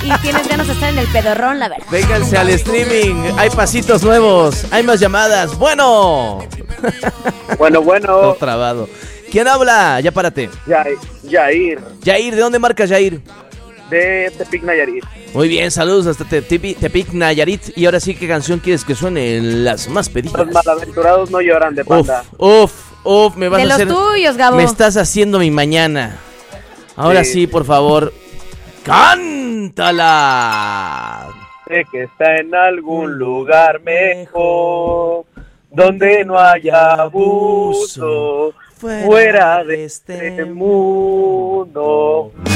y tienes ganas de estar en el pedorrón, la verdad. Vénganse al streaming, hay pasitos nuevos, hay más llamadas. Bueno. Bueno. Todo trabado. ¿Quién habla? Ya párate. Yair. Yair, ¿de dónde marcas, Yair? De Tepic, Nayarit. Muy bien, saludos hasta Tepic, Nayarit. Y ahora sí, ¿qué canción quieres que suene? Las más pedidas. Los malaventurados no lloran de Panda. Uf, me vas de a hacer... los tuyos, Gabo. Me estás haciendo mi mañana. Ahora sí, por favor, ¡cántala! Sé que está en algún lugar mejor, donde no haya abuso, fuera de este mundo.